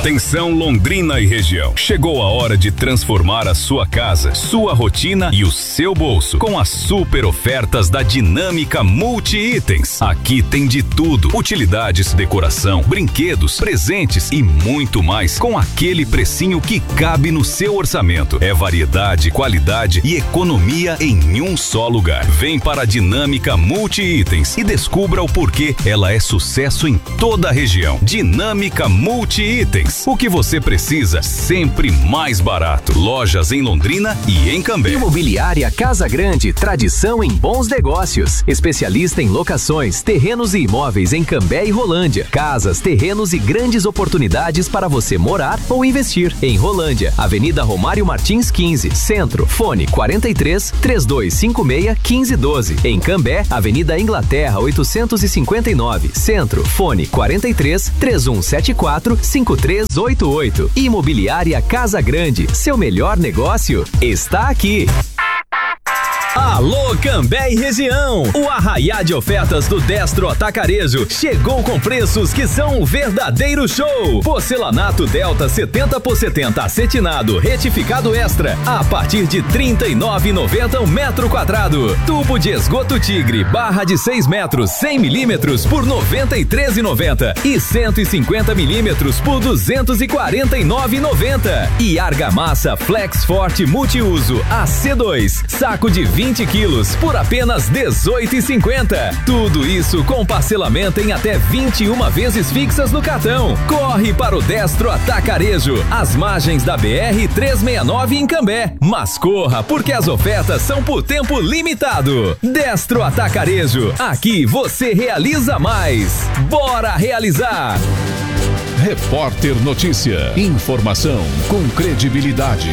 Atenção Londrina e região. Chegou a hora de transformar a sua casa, sua rotina e o seu bolso com as super ofertas da Dinâmica Multi-Itens. Aqui tem de tudo: utilidades, decoração, brinquedos, presentes e muito mais, com aquele precinho que cabe no seu orçamento. É variedade, qualidade e economia em um só lugar. Vem para a Dinâmica Multi-Itens e descubra o porquê ela é sucesso em toda a região. Dinâmica Multi-Itens. O que você precisa, sempre mais barato. Lojas em Londrina e em Cambé. Imobiliária Casa Grande, tradição em bons negócios. Especialista em locações, terrenos e imóveis em Cambé e Rolândia. Casas, terrenos e grandes oportunidades para você morar ou investir. Em Rolândia, Avenida Romário Martins 15, Centro, fone 43 3256 1512. Em Cambé, Avenida Inglaterra 859, Centro, fone 43 3174 5388. Imobiliária Casa Grande, seu melhor negócio está aqui. Alô Cambé e região, o arraiá de ofertas do Destro Atacarejo chegou com preços que são um verdadeiro show. Porcelanato Delta 70x70 acetinado retificado extra a partir de R$ 39,90 um metro quadrado. Tubo de esgoto Tigre barra de 6 metros 100 milímetros por R$ 93,90 e 150 milímetros por R$ 249,90. E argamassa Flex Forte Multiuso AC2 saco de 20 quilos por apenas R$ 18,50. Tudo isso com parcelamento em até 21 vezes fixas no cartão. Corre para o Destro Atacarejo, às margens da BR-369 em Cambé. Mas corra, porque as ofertas são por tempo limitado. Destro Atacarejo, aqui você realiza mais. Bora realizar! Repórter Notícia. Informação com credibilidade.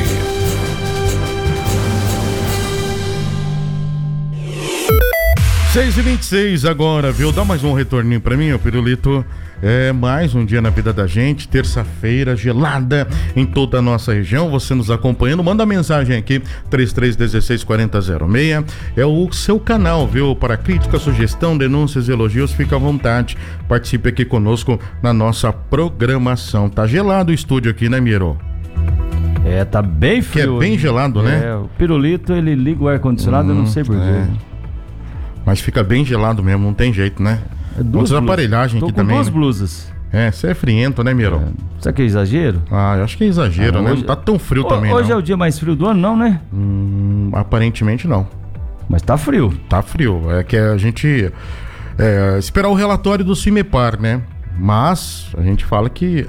6h26 agora, viu? Dá mais um retorninho pra mim, ô Pirulito. É mais um dia na vida da gente, terça-feira gelada em toda a nossa região. Você nos acompanhando, manda mensagem aqui, 3316-4006. É o seu canal, viu? Para crítica, sugestão, denúncias, elogios, fica à vontade. Participe aqui conosco na nossa programação. Tá gelado o estúdio aqui, né, Miro? É, tá bem frio. Que é bem gelado, né? É, o Pirulito, ele liga o ar-condicionado, eu não sei porquê. Mas fica bem gelado mesmo, não tem jeito, né? Vamos aparelhagem aqui também. Duas blusas. É, você é friento, né, Miro? Será que é exagero? Ah, eu acho que é exagero, né? Hoje... Não tá tão frio também, Hoje não. é o dia mais frio do ano, não, né? Aparentemente não. Mas tá frio. Tá frio. É que a gente... esperar o relatório do CIMEPAR, né? Mas a gente fala que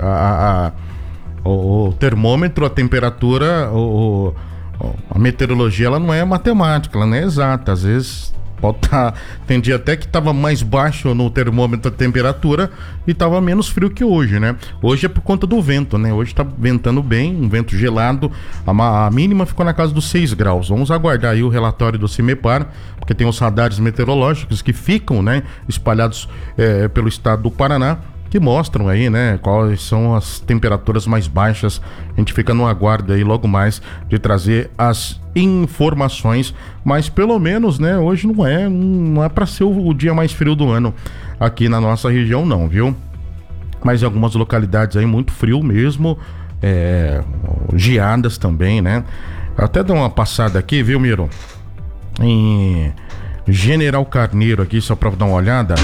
o termômetro, a temperatura, a meteorologia, ela não é matemática, ela não é exata. Às vezes... Tem dia até que estava mais baixo no termômetro a temperatura e estava menos frio que hoje, né? Hoje é por conta do vento, né? Hoje está ventando bem, um vento gelado. A mínima ficou na casa dos 6 graus. Vamos aguardar aí o relatório do CIMEPAR, porque tem os radares meteorológicos que ficam, né, espalhados pelo estado do Paraná, que mostram aí, né, quais são as temperaturas mais baixas. A gente fica no aguardo aí logo mais de trazer as informações, mas pelo menos, né, hoje não é para ser o dia mais frio do ano aqui na nossa região não, viu? Mas em algumas localidades aí muito frio mesmo, geadas também, né? Até dar uma passada aqui, viu, Miro? Em General Carneiro aqui, só para dar uma olhada,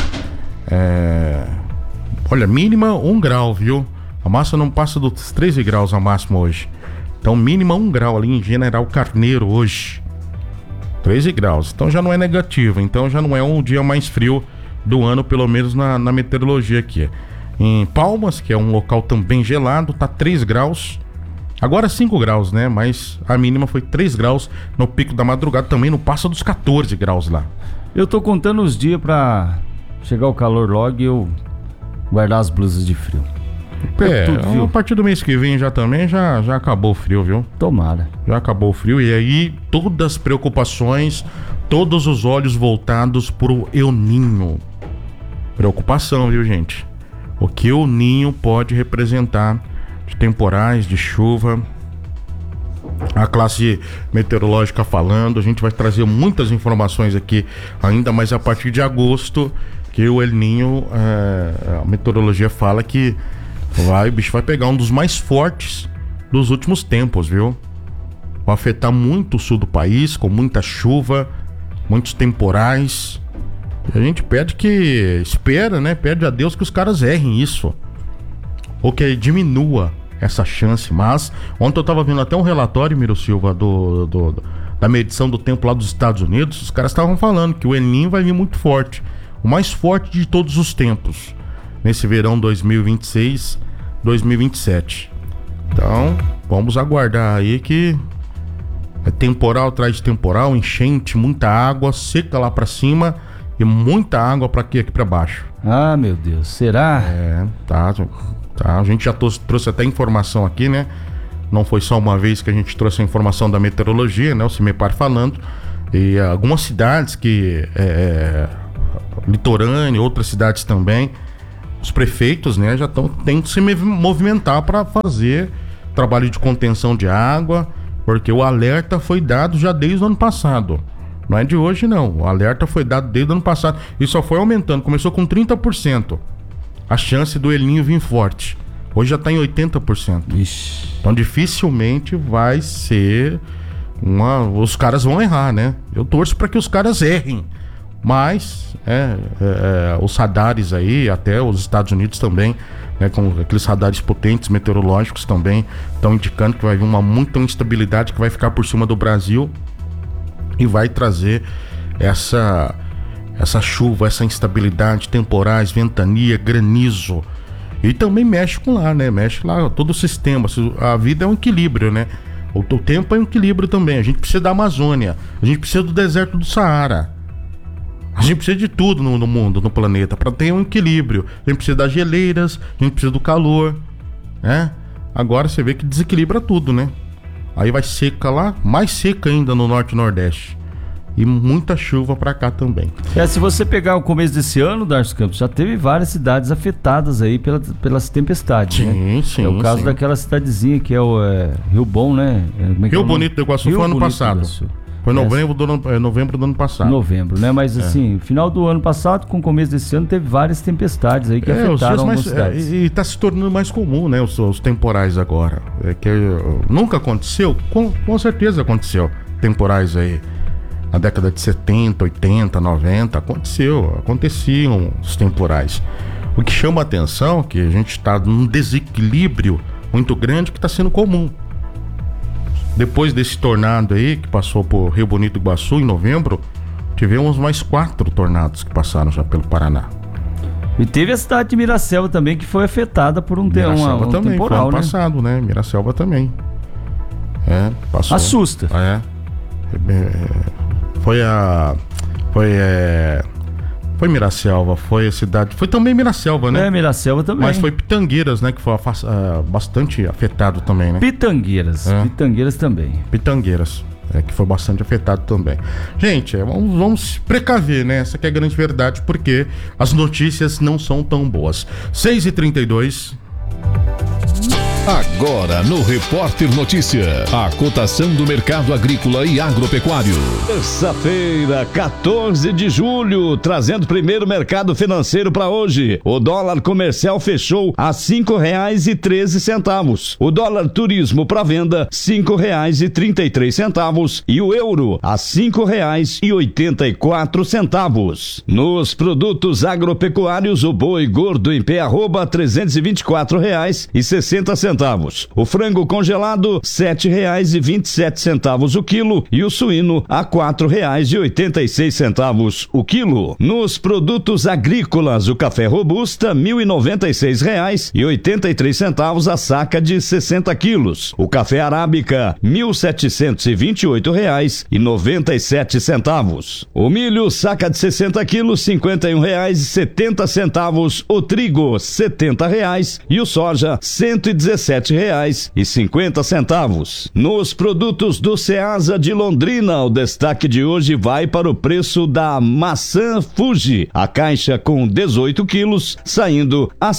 olha, mínima 1 grau, viu? A máxima não passa dos 13 graus a máxima hoje. Então, mínima 1 grau ali em General Carneiro hoje. 13 graus. Então já não é negativo. Então já não é um dia mais frio do ano, pelo menos na meteorologia aqui. Em Palmas, que é um local também gelado, tá 3 graus. Agora 5 graus, né? Mas a mínima foi 3 graus no pico da madrugada. Também não passa dos 14 graus lá. Eu tô contando os dias pra chegar o calor logo e eu guardar as blusas de frio. A partir do mês que vem já acabou o frio, viu? Tomara. Já acabou o frio e aí todas as preocupações, todos os olhos voltados pro El Ninho. Preocupação, viu, gente? O que o Ninho pode representar de temporais, de chuva. A classe meteorológica falando, a gente vai trazer muitas informações aqui ainda, mas a partir de agosto, que o El Ninho, a meteorologia fala que o bicho vai pegar um dos mais fortes dos últimos tempos, viu? Vai afetar muito o sul do país, com muita chuva, muitos temporais. E a gente espera, né? Pede a Deus que os caras errem isso. Ou que diminua essa chance. Mas ontem eu tava vendo até um relatório, Miro Silva, da medição do tempo lá dos Estados Unidos. Os caras estavam falando que o El Niño vai vir muito forte. O mais forte de todos os tempos. Nesse verão 2026, 2027. Então, vamos aguardar aí que é temporal atrás de temporal, enchente, muita água, seca lá pra cima e muita água pra aqui pra baixo. Ah, meu Deus, será? Tá. A gente já trouxe até informação aqui, né? Não foi só uma vez que a gente trouxe a informação da meteorologia, né? O CIMEPAR falando. E algumas cidades que... litorânea, outras cidades também, os prefeitos, né, já têm que se movimentar para fazer trabalho de contenção de água, porque o alerta foi dado já desde o ano passado. Não é de hoje, não. O alerta foi dado desde o ano passado e só foi aumentando. Começou com 30%. A chance do El Niño vir forte. Hoje já está em 80%. Ixi. Então dificilmente vai ser os caras vão errar, né? Eu torço para que os caras errem. Mas os radares aí, até os Estados Unidos também, né, com aqueles radares potentes meteorológicos também estão indicando que vai vir muita instabilidade que vai ficar por cima do Brasil e vai trazer essa chuva, essa instabilidade, temporais, ventania, granizo. E também mexe lá, né? Mexe lá todo o sistema. A vida é um equilíbrio, né? O tempo é um equilíbrio também. A gente precisa da Amazônia, a gente precisa do deserto do Saara. A gente precisa de tudo no mundo, no planeta, para ter um equilíbrio. A gente precisa das geleiras, a gente precisa do calor, né? Agora você vê que desequilibra tudo, né? Aí vai seca lá, mais seca ainda no norte e nordeste. E muita chuva para cá também. Se você pegar o começo desse ano, Darcio Campos, já teve várias cidades afetadas aí pelas tempestades, né? Sim. É o caso daquela cidadezinha que é o Rio Bom, né? Rio Bonito do Iguaçu foi ano passado. Foi novembro do ano passado. Novembro, né? Mas assim, final do ano passado, com o começo desse ano, teve várias tempestades aí que afetaram algumas cidades. E tá se tornando mais comum, né? Os temporais agora. Nunca aconteceu? Com certeza aconteceu. Temporais aí. Na década de 70, 80, 90, aconteciam os temporais. O que chama a atenção é que a gente está num desequilíbrio muito grande que está sendo comum. Depois desse tornado aí, que passou por Rio Bonito do Iguaçu em novembro, tivemos mais 4 tornados que passaram já pelo Paraná. E teve a cidade de Miraselva também, que foi afetada por um temporal, também, né? Foi ano passado, né? Miraselva também. Passou. Assusta. Foi Miraselva, foi a cidade... Foi também Miraselva, né? Miraselva também. Mas foi Pitangueiras, né? Que foi bastante afetado também, né? Pitangueiras também. Pitangueiras, que foi bastante afetado também. Gente, vamos precaver, né? Essa que é a grande verdade, porque as notícias não são tão boas. 6h32... Agora no Repórter Notícia, a cotação do mercado agrícola e agropecuário. Terça-feira, 14 de julho, trazendo primeiro mercado financeiro para hoje. O dólar comercial fechou a R$5,13. O dólar turismo para venda, R$5,33. E o euro a R$5,84. Nos produtos agropecuários, o boi gordo em pé arroba R$324,60. O frango congelado, R$7,27 o quilo, e o suíno a R$4,86 o quilo. Nos produtos agrícolas, o café robusta, R$1.096,83 a saca de 60 quilos. O café arábica, R$1.728,97. O milho, saca de 60 quilos, R$51,70. O trigo, R$70. E o soja, R$117,50. Nos produtos do Ceasa de Londrina, o destaque de hoje vai para o preço da maçã Fuji. A caixa com 18 quilos, saindo a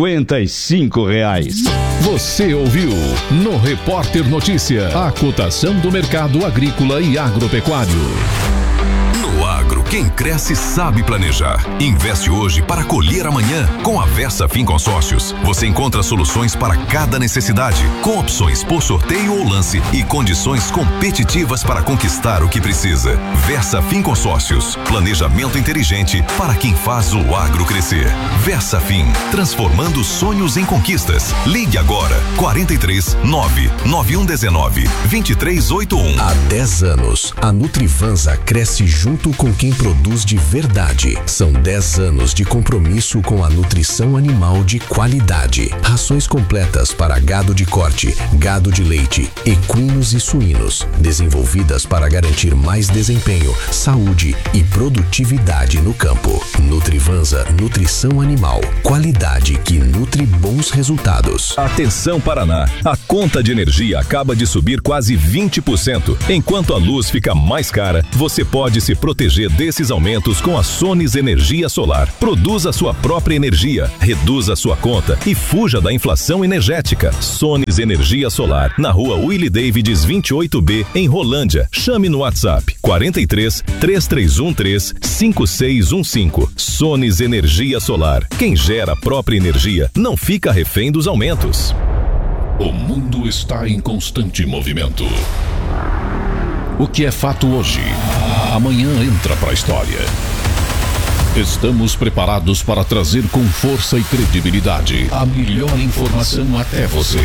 R$55. Você ouviu no Repórter Notícia a cotação do mercado agrícola e agropecuário. No Agro Quem cresce sabe planejar. Investe hoje para colher amanhã. Com a VersaFin Consórcios, você encontra soluções para cada necessidade, com opções por sorteio ou lance e condições competitivas para conquistar o que precisa. VersaFin Consórcios, planejamento inteligente para quem faz o agro crescer. VersaFin, transformando sonhos em conquistas. Ligue agora, 43 99119 2381. Há 10 anos, a Nutrivansa cresce junto com quem produz de verdade. São 10 anos de compromisso com a nutrição animal de qualidade. Rações completas para gado de corte, gado de leite, equinos e suínos, desenvolvidas para garantir mais desempenho, saúde e produtividade no campo. Nutrivansa, nutrição animal, qualidade que nutre bons resultados. Atenção Paraná, a conta de energia acaba de subir quase 20%. Enquanto a luz fica mais cara, você pode se proteger desses aumentos com a Sones Energia Solar. Produza sua própria energia, reduza sua conta e fuja da inflação energética. Sones Energia Solar, na rua Willie Davids 28B, em Rolândia. Chame no WhatsApp 43 3313 5615. Sones Energia Solar. Quem gera a própria energia não fica refém dos aumentos. O mundo está em constante movimento. O que é fato hoje, amanhã entra para a história. Estamos preparados para trazer com força e credibilidade a melhor informação até você.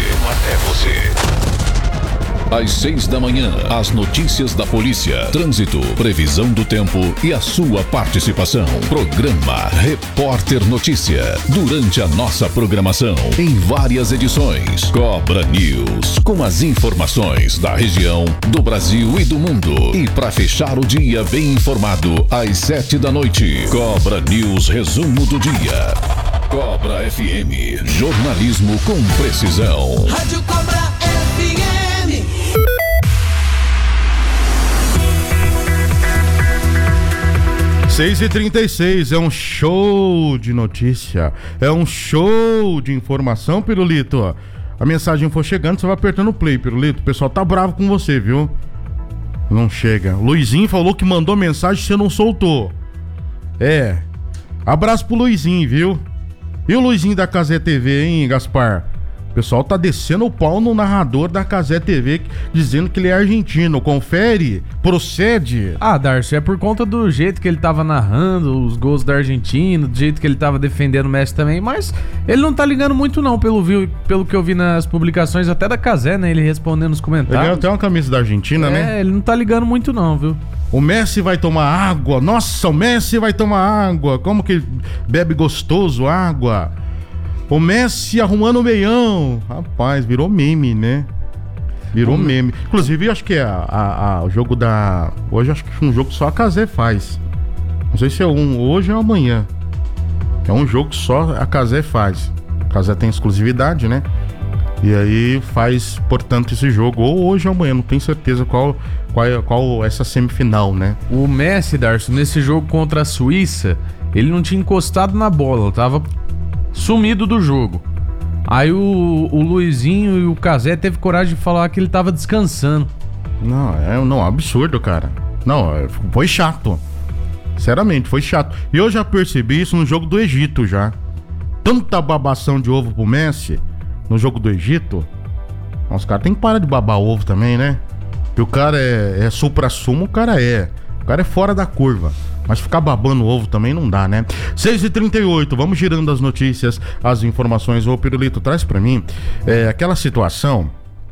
Às 6 da manhã, as notícias da polícia, trânsito, previsão do tempo e a sua participação. Programa Repórter Notícia. Durante a nossa programação, em várias edições, Cobra News, com as informações da região, do Brasil e do mundo. E para fechar o dia bem informado, às 7 da noite, Cobra News Resumo do Dia. Cobra FM, jornalismo com precisão. Rádio Cobra FM. 6h36, é um show de notícia, é um show de informação, Pirulito. A mensagem for chegando, você vai apertando o play, Pirulito. O pessoal tá bravo com você, viu? Não chega. Luizinho falou que mandou mensagem e você não soltou. Abraço pro Luizinho, viu? E o Luizinho da Cazé TV, hein, Gaspar? O pessoal tá descendo o pau no narrador da Cazé TV, dizendo que ele é argentino. Confere? Procede? Darcy, é por conta do jeito que ele tava narrando os gols da Argentina, do jeito que ele tava defendendo o Messi também, mas ele não tá ligando muito não, pelo que eu vi nas publicações até da Cazé, né? Ele respondendo nos comentários. Ele tem uma camisa da Argentina, né? Ele não tá ligando muito não, viu? O Messi vai tomar água. Nossa, o Messi vai tomar água. Como que bebe gostoso água? O Messi arrumando o meião. Rapaz, virou meme, né? Virou meme. Inclusive, acho que o jogo da... Hoje acho que um jogo só a Cazé faz. Não sei se é hoje ou amanhã. É um jogo que só a Cazé faz. A Cazé tem exclusividade, né? E aí faz, portanto, esse jogo ou hoje ou amanhã. Não tenho certeza qual essa semifinal, né? O Messi, Darcy, nesse jogo contra a Suíça, ele não tinha encostado na bola. Tava sumido do jogo. Aí o Luizinho e o Cazé teve coragem de falar que ele tava descansando. Não, absurdo, cara. Não, foi chato. Sinceramente, foi chato. E eu já percebi isso no jogo do Egito já. Tanta babação de ovo pro Messi no jogo do Egito. Os caras tem que parar de babar ovo também, né? Porque o cara é supra-sumo, o cara é fora da curva. Mas ficar babando ovo também não dá, né? 6h38, vamos girando as notícias, as informações. Ô, Pirulito, traz pra mim aquela situação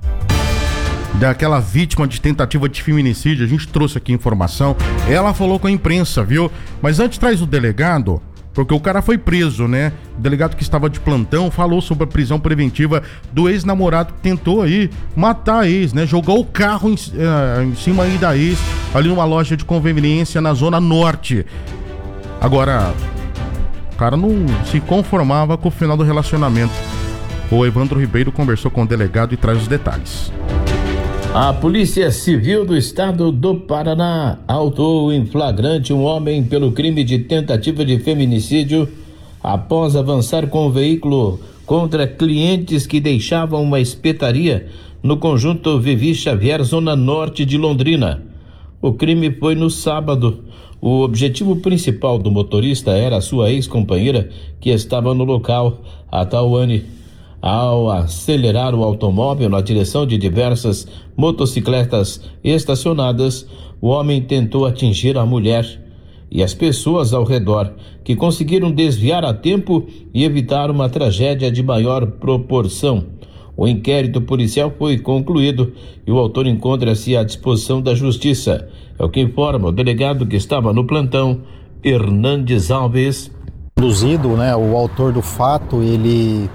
daquela vítima de tentativa de feminicídio. A gente trouxe aqui informação. Ela falou com a imprensa, viu? Mas antes traz o delegado, porque o cara foi preso, né? O delegado que estava de plantão falou sobre a prisão preventiva do ex-namorado que tentou aí matar a ex, né? Jogou o carro em cima aí da ex, ali numa loja de conveniência na Zona Norte. Agora, o cara não se conformava com o final do relacionamento. O Evandro Ribeiro conversou com o delegado e traz os detalhes. A Polícia Civil do Estado do Paraná autuou em flagrante um homem pelo crime de tentativa de feminicídio após avançar com o veículo contra clientes que deixavam uma espetaria no conjunto Vivi Xavier, Zona Norte de Londrina. O crime foi no sábado. O objetivo principal do motorista era a sua ex-companheira, que estava no local, a Tawane. Ao acelerar o automóvel na direção de diversas motocicletas estacionadas, o homem tentou atingir a mulher e as pessoas ao redor, que conseguiram desviar a tempo e evitar uma tragédia de maior proporção. O inquérito policial foi concluído e o autor encontra-se à disposição da justiça. É o que informa o delegado que estava no plantão, Hernandes Alves. Conduzido, né, o autor do fato, ele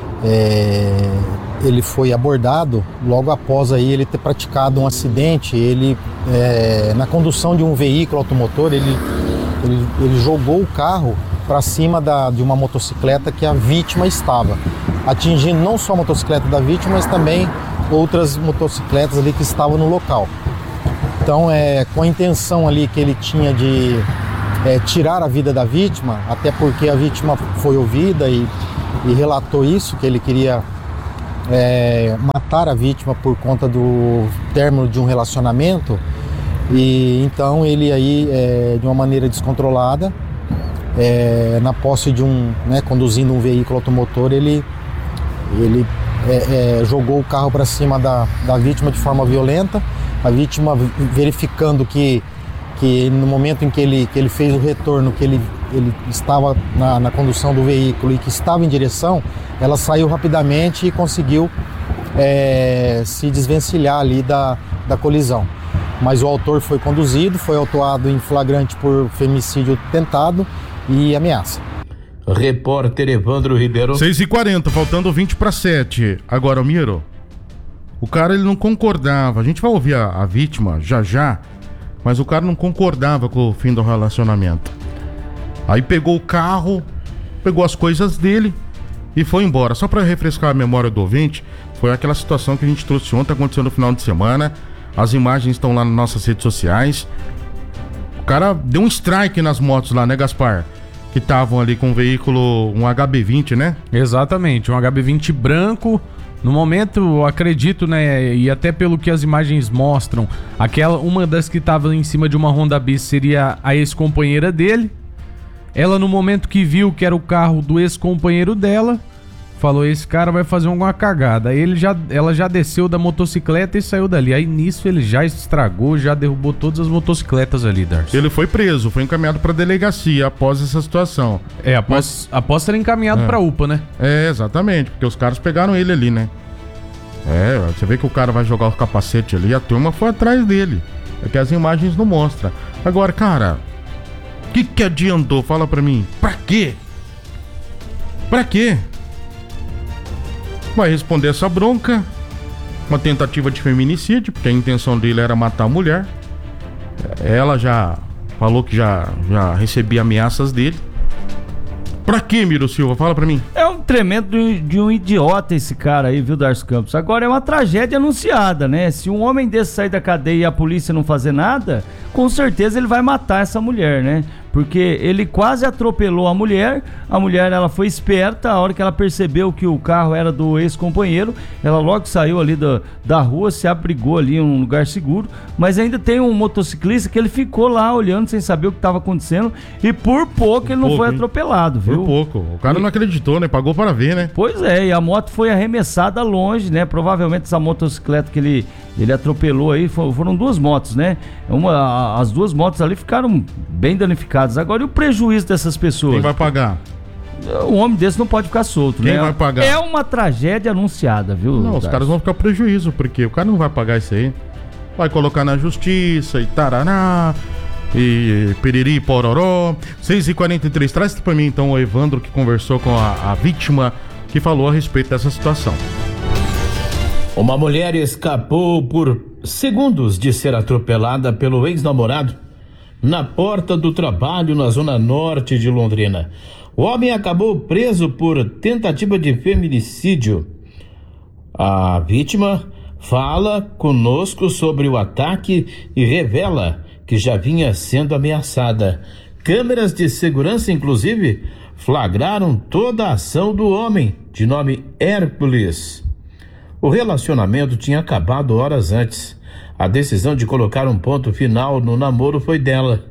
foi abordado logo após aí ele ter praticado um acidente. Ele, na condução de um veículo automotor, ele jogou o carro para cima de uma motocicleta que a vítima estava, atingindo não só a motocicleta da vítima, mas também outras motocicletas ali que estavam no local. Então, com a intenção ali que ele tinha de tirar a vida da vítima, até porque a vítima foi ouvida e relatou isso, que ele queria matar a vítima por conta do término de um relacionamento. E então ele aí, de uma maneira descontrolada, na posse de conduzindo um veículo automotor, ele jogou o carro para cima da vítima de forma violenta. A vítima, verificando que no momento em que ele fez o retorno, que ele estava na condução do veículo e que estava em direção, ela saiu rapidamente e conseguiu se desvencilhar ali da colisão. Mas o autor foi conduzido, foi autuado em flagrante por feminicídio tentado e ameaça. Repórter Evandro Ribeiro. 6h40, faltando 20 para 7. Agora, Miro, o cara ele não concordava. A gente vai ouvir a vítima já, mas o cara não concordava com o fim do relacionamento. Aí pegou o carro, pegou as coisas dele e foi embora. Só para refrescar a memória do ouvinte, foi aquela situação que a gente trouxe ontem, aconteceu no final de semana. As imagens estão lá nas nossas redes sociais. O cara deu um strike nas motos lá, né, Gaspar? Que estavam ali com um veículo, um HB20, né? Exatamente, um HB20 branco. No momento, eu acredito, né, e até pelo que as imagens mostram, uma das que estava em cima de uma Honda Bis seria a ex-companheira dele. Ela, no momento que viu que era o carro do ex-companheiro dela, falou: esse cara vai fazer alguma cagada. Aí ela já desceu da motocicleta e saiu dali. Aí nisso ele já estragou, já derrubou todas as motocicletas ali, Darcy. Ele foi preso, foi encaminhado pra delegacia após essa situação. Após ser encaminhado pra UPA, né? Exatamente, porque os caras pegaram ele ali, né? Você vê que o cara vai jogar o capacete ali, a turma foi atrás dele. É que as imagens não mostram. Agora, cara, o que adiantou? Fala pra mim. Pra quê? Pra quê? Vai responder essa bronca, uma tentativa de feminicídio, porque a intenção dele era matar a mulher. Ela já falou que já recebia ameaças dele. Pra quê, Miro Silva? Fala pra mim. É um tremendo de um idiota esse cara aí, viu, Darcy Campos? Agora é uma tragédia anunciada, né? Se um homem desse sair da cadeia e a polícia não fazer nada, com certeza ele vai matar essa mulher, né? Porque ele quase atropelou a mulher ela foi esperta. A hora que ela percebeu que o carro era do ex-companheiro, ela logo saiu ali da rua, se abrigou ali em um lugar seguro, mas ainda tem um motociclista que ele ficou lá olhando sem saber o que estava acontecendo e por pouco ele não foi atropelado, viu? Por pouco, o cara não acreditou, né? Pagou para ver, né? Pois é, e a moto foi arremessada longe, né? Provavelmente essa motocicleta que ele atropelou aí, foram duas motos, né? As duas motos ali ficaram bem danificadas. Agora, e o prejuízo dessas pessoas? Quem vai pagar? Um homem desse não pode ficar solto, né? Quem vai pagar? É uma tragédia anunciada, viu? Não, os caras vão ficar prejuízo, porque o cara não vai pagar isso aí. Vai colocar na justiça e tarará, e piriri, pororó. 6h43, traz pra mim então o Evandro, que conversou com a vítima, que falou a respeito dessa situação. Uma mulher escapou por segundos de ser atropelada pelo ex-namorado na porta do trabalho na zona norte de Londrina. O homem acabou preso por tentativa de feminicídio. A vítima fala conosco sobre o ataque e revela que já vinha sendo ameaçada. Câmeras de segurança, inclusive, flagraram toda a ação do homem, de nome Hércules. O relacionamento tinha acabado horas antes. A decisão de colocar um ponto final no namoro foi dela.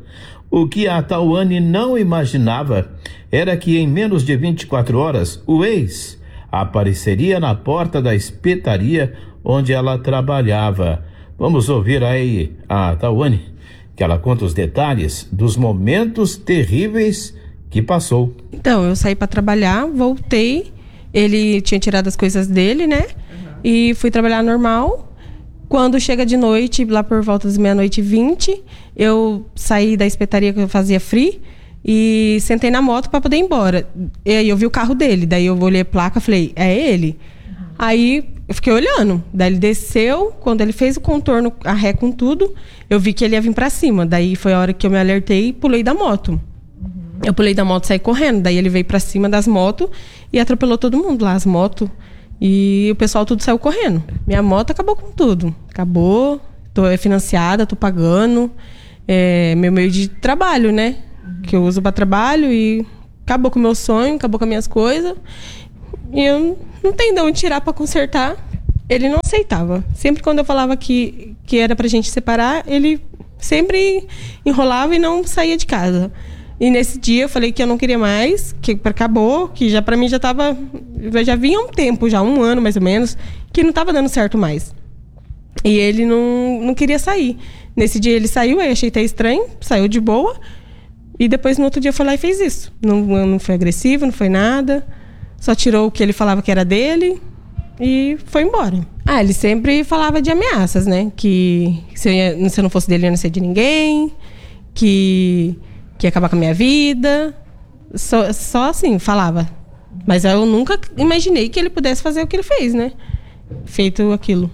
O que a Tawane não imaginava era que em menos de 24 horas o ex apareceria na porta da espetaria onde ela trabalhava. Vamos ouvir aí a Tawane, que ela conta os detalhes dos momentos terríveis que passou. Então, eu saí para trabalhar, voltei, ele tinha tirado as coisas dele, né? E fui trabalhar normal. Quando chega de noite, lá por volta das 00:20, eu saí da espetaria que eu fazia free e sentei na moto para poder ir embora. E aí eu vi o carro dele, daí eu olhei a placa e falei, é ele? Aí eu fiquei olhando, daí ele desceu, quando ele fez o contorno, a ré com tudo, eu vi que ele ia vir para cima. Daí foi a hora que eu me alertei e pulei da moto. Eu pulei da moto e saí correndo, daí ele veio para cima das motos e atropelou todo mundo lá, as motos. E o pessoal tudo saiu correndo. Minha moto acabou com tudo. Acabou, tô financiada, tô pagando. É meu meio de trabalho, né? Que eu uso para trabalho e acabou com o meu sonho, acabou com as minhas coisas. E eu não tenho de onde tirar para consertar. Ele não aceitava. Sempre quando eu falava que era pra gente separar, ele sempre enrolava e não saía de casa. E nesse dia eu falei que eu não queria mais, que acabou, que já pra mim já vinha um tempo, já 1 ano mais ou menos, que não tava dando certo mais. E ele não queria sair. Nesse dia ele saiu, aí achei até estranho, saiu de boa. E depois no outro dia foi lá e fez isso. Não foi agressivo, não foi nada. Só tirou o que ele falava que era dele e foi embora. Ele sempre falava de ameaças, né? Que se eu não fosse dele, eu não sei de ninguém. Que ia acabar com a minha vida. Só assim, falava. Mas eu nunca imaginei que ele pudesse fazer o que ele fez, né? Feito aquilo.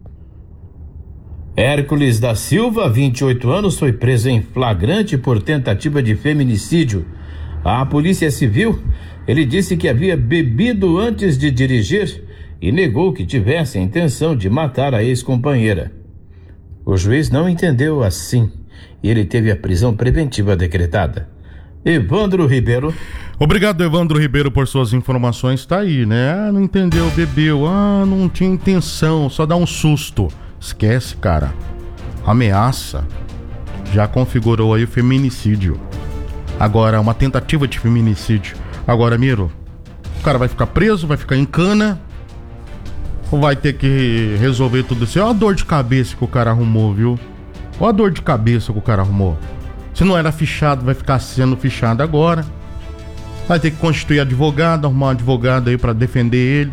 Hércules da Silva, 28 anos, foi preso em flagrante por tentativa de feminicídio. A Polícia Civil, ele disse que havia bebido antes de dirigir e negou que tivesse a intenção de matar a ex-companheira. O juiz não entendeu assim e ele teve a prisão preventiva decretada. Evandro Ribeiro. Obrigado, Evandro Ribeiro, por suas informações. Tá aí, né? Não entendeu, bebeu. Não tinha intenção, só dá um susto. Esquece, cara. Ameaça. Já configurou aí o feminicídio. Agora, uma tentativa de feminicídio. Agora, Miro, o cara vai ficar preso, vai ficar em cana, ou vai ter que resolver tudo isso? Olha a dor de cabeça que o cara arrumou, viu? Olha a dor de cabeça que o cara arrumou. Se não era fichado, vai ficar sendo fichado agora. Vai ter que constituir advogado, arrumar um advogado aí pra defender ele.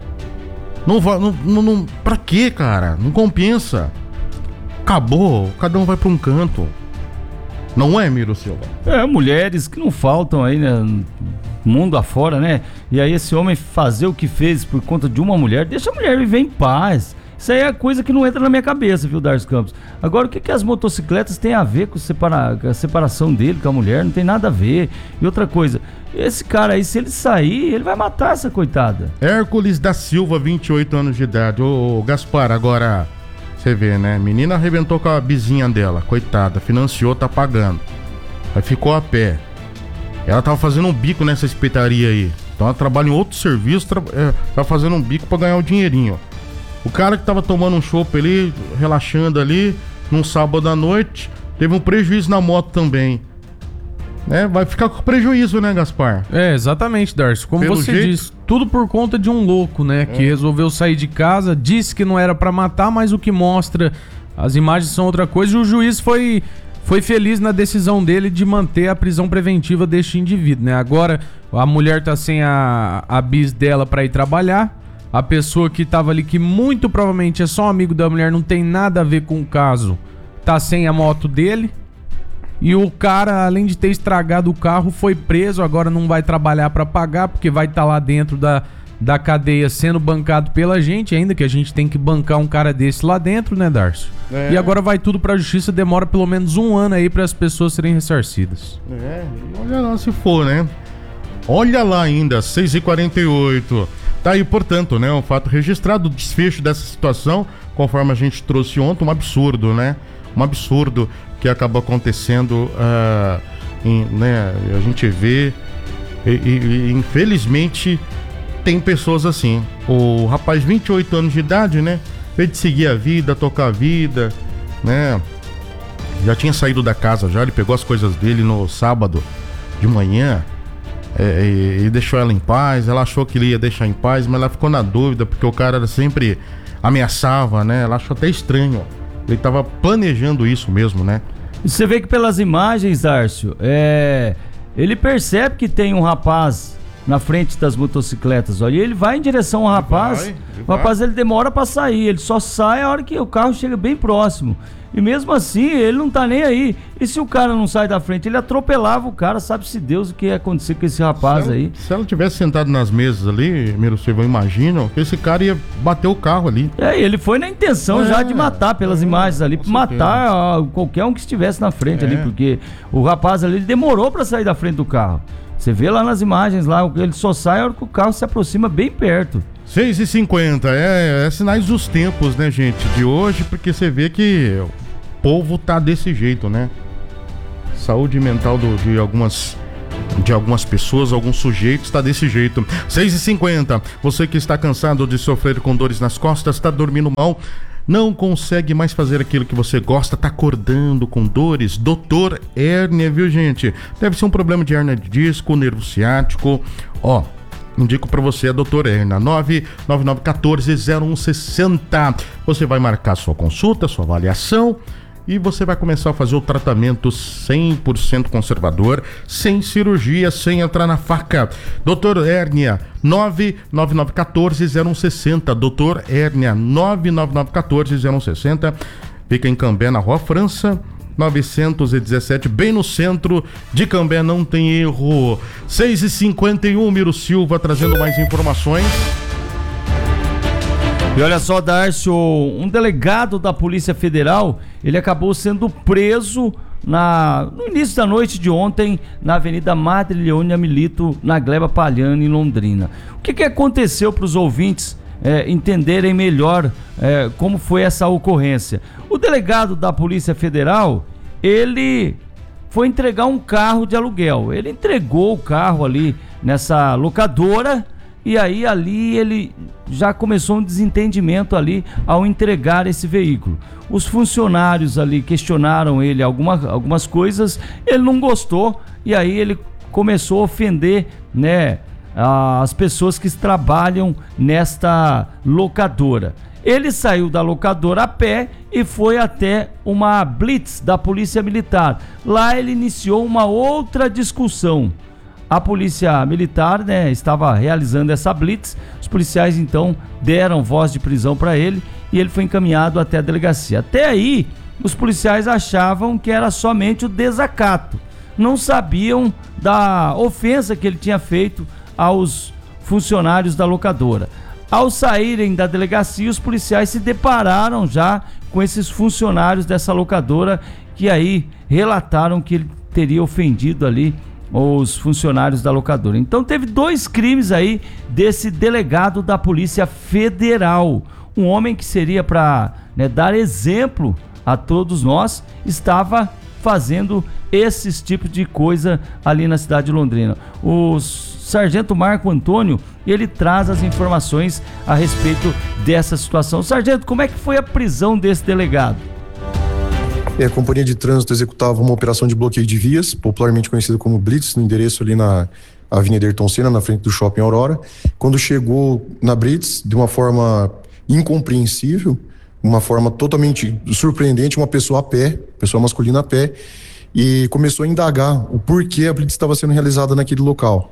Não, pra quê, cara? Não compensa. Acabou, cada um vai pra um canto. Não é, Miro Silva? Mulheres que não faltam aí, né? Mundo afora, né? E aí esse homem fazer o que fez por conta de uma mulher, deixa a mulher viver em paz. Isso aí é coisa que não entra na minha cabeça, viu, Darcy Campos? Agora, o que as motocicletas têm a ver com a separação dele com a mulher? Não tem nada a ver. E outra coisa, esse cara aí, se ele sair, ele vai matar essa coitada. Hércules da Silva, 28 anos de idade. Ô, Gaspar, agora você vê, né? Menina arrebentou com a vizinha dela, coitada, financiou, tá pagando. Aí ficou a pé. Ela tava fazendo um bico nessa espetaria aí. Então ela trabalha em outro serviço, tá fazendo um bico pra ganhar o dinheirinho. O cara que tava tomando um chopp ali, relaxando ali, num sábado à noite, teve um prejuízo na moto também. Vai ficar com prejuízo, né, Gaspar? Exatamente, Darcy. Como você disse, tudo por conta de um louco, né? Que resolveu sair de casa, disse que não era pra matar, mas o que mostra, as imagens são outra coisa. E o juiz foi feliz na decisão dele de manter a prisão preventiva deste indivíduo, né? Agora, a mulher tá sem a bis dela pra ir trabalhar. A pessoa que tava ali, que muito provavelmente é só um amigo da mulher, não tem nada a ver com o caso, tá sem a moto dele. E o cara, além de ter estragado o carro, foi preso. Agora não vai trabalhar pra pagar, porque vai estar lá dentro da cadeia sendo bancado pela gente, ainda que a gente tem que bancar um cara desse lá dentro, né, Darcy? E agora vai tudo pra justiça, demora pelo menos 1 ano aí para as pessoas serem ressarcidas. Olha lá se for, né? Olha lá ainda, 6h48. Tá aí, portanto, né, um fato registrado, o desfecho dessa situação, conforme a gente trouxe ontem, um absurdo, né? Um absurdo que acaba acontecendo, né? A gente vê e infelizmente tem pessoas assim. O rapaz, 28 anos de idade, né? Veio de seguir a vida, tocar a vida, né? já tinha saído da casa já, ele pegou as coisas dele no sábado de manhã e deixou ela em paz. Ela achou que ele ia deixar em paz, mas ela ficou na dúvida, porque o cara sempre ameaçava, né? Ela achou até estranho. Ele tava planejando isso mesmo, né? E você vê que pelas imagens, Dárcio, ele percebe que tem um rapaz na frente das motocicletas, ó, e ele vai em direção ao rapaz. O rapaz, ele demora pra sair, ele só sai a hora que o carro chega bem próximo. E mesmo assim, ele não tá nem aí. E se o cara não sai da frente, ele atropelava o cara, sabe-se Deus o que ia acontecer com esse rapaz aí. Se ela tivesse sentado nas mesas ali, Miroslava, eu imagino que esse cara ia bater o carro ali. Ele foi na intenção já de matar, pelas imagens ali, matar qualquer um que estivesse na frente ali, porque o rapaz ali, ele demorou pra sair da frente do carro. Você vê lá nas imagens, lá, ele só sai a hora que o carro se aproxima bem perto. 6h50, é sinais dos tempos, né, gente, de hoje, porque você vê que o povo tá desse jeito, né? Saúde mental de algumas pessoas, alguns sujeitos, tá desse jeito. 6h50, você que está cansado de sofrer com dores nas costas, tá dormindo mal, não consegue mais fazer aquilo que você gosta, tá acordando com dores, Doutor Hérnia, viu, gente? Deve ser um problema de hérnia de disco, nervo ciático, indico pra você a Doutor Hérnia, 99914-0160. Você vai marcar sua consulta, sua avaliação e você vai começar a fazer o tratamento 100% conservador, sem cirurgia, sem entrar na faca. Doutor Hérnia, 99914-0160. Doutor Hérnia, 99914-0160. Fica em Cambé, na Rua França, 917, bem no centro de Cambé, não tem erro. 6h51, Miro Silva trazendo mais informações. E olha só, Dárcio, um delegado da Polícia Federal, ele acabou sendo preso no início da noite de ontem, na Avenida Madre Leônia Milito, na Gleba Palhano, em Londrina. O que aconteceu para os ouvintes entenderem melhor como foi essa ocorrência? O delegado da Polícia Federal, ele foi entregar um carro de aluguel. Ele entregou o carro ali nessa locadora. E aí ali ele já começou um desentendimento ali ao entregar esse veículo. Os funcionários ali questionaram ele algumas coisas, ele não gostou e aí ele começou a ofender, né, as pessoas que trabalham nesta locadora. Ele saiu da locadora a pé e foi até uma blitz da Polícia Militar. Lá ele iniciou uma outra discussão. A Polícia Militar, né, estava realizando essa blitz. Os policiais então deram voz de prisão para ele e ele foi encaminhado até a delegacia. Até aí, os policiais achavam que era somente o desacato. Não sabiam da ofensa que ele tinha feito aos funcionários da locadora. Ao saírem da delegacia, os policiais se depararam já com esses funcionários dessa locadora que aí relataram que ele teria ofendido ali os funcionários da locadora. Então teve 2 crimes aí desse delegado da Polícia Federal. Um homem que seria para, né, dar exemplo a todos nós, estava fazendo esses tipos de coisa ali na cidade de Londrina. O Sargento Marco Antônio, ele traz as informações a respeito dessa situação. Sargento, como é que foi a prisão desse delegado? A Companhia de Trânsito executava uma operação de bloqueio de vias, popularmente conhecida como Blitz, no endereço ali na Avenida Ayrton Senna, na frente do Shopping Aurora. Quando chegou na Blitz, de uma forma incompreensível, uma forma totalmente surpreendente, uma pessoa a pé, pessoa masculina a pé, e começou a indagar o porquê a Blitz estava sendo realizada naquele local.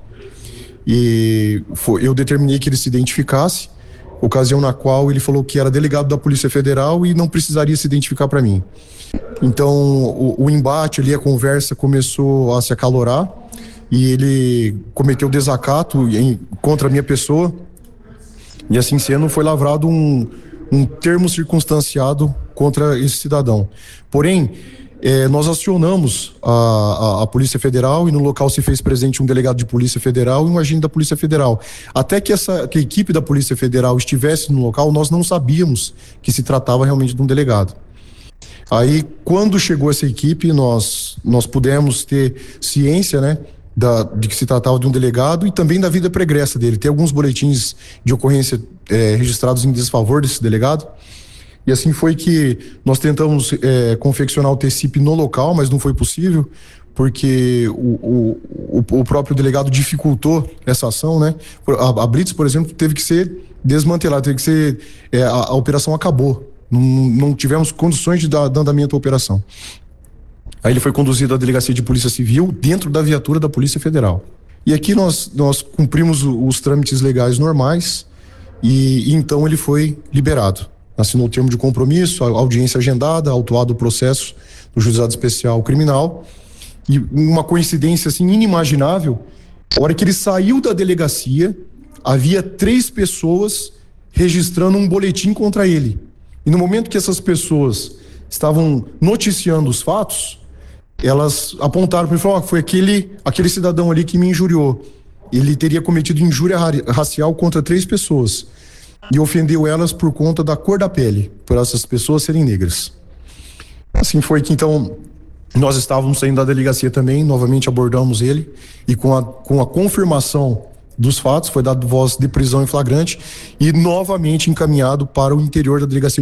E eu determinei que ele se identificasse, ocasião na qual ele falou que era delegado da Polícia Federal e não precisaria se identificar para mim. Então o embate ali, a conversa começou a se acalorar e ele cometeu desacato contra a minha pessoa, e assim sendo foi lavrado um termo circunstanciado contra esse cidadão. Porém, nós acionamos a Polícia Federal e no local se fez presente um delegado de Polícia Federal e um agente da Polícia Federal. Até que a equipe da Polícia Federal estivesse no local, nós não sabíamos que se tratava realmente de um delegado. Aí, quando chegou essa equipe, nós pudemos ter ciência, né, de que se tratava de um delegado e também da vida pregressa dele. Tem alguns boletins de ocorrência registrados em desfavor desse delegado. E assim foi que nós tentamos confeccionar o TCIP no local, mas não foi possível, porque o próprio delegado dificultou essa ação, né? A Blitz, por exemplo, teve que ser desmantelada, teve que ser... a operação acabou. Não tivemos condições de dar andamento à operação. Aí ele foi conduzido à delegacia de polícia civil dentro da viatura da Polícia Federal. E aqui nós cumprimos os trâmites legais normais e então ele foi liberado. Assinou o termo de compromisso, a audiência agendada, autuado o processo do Juizado Especial Criminal. E uma coincidência assim inimaginável, a hora que ele saiu da delegacia, havia 3 pessoas registrando um boletim contra ele. E no momento que essas pessoas estavam noticiando os fatos, elas apontaram para ele e falaram: foi aquele cidadão ali que me injuriou. Ele teria cometido injúria racial contra 3 pessoas e ofendeu elas por conta da cor da pele, por essas pessoas serem negras. Assim foi que então nós estávamos saindo da delegacia também, novamente abordamos ele e com a confirmação dos fatos foi dado voz de prisão em flagrante e novamente encaminhado para o interior da delegacia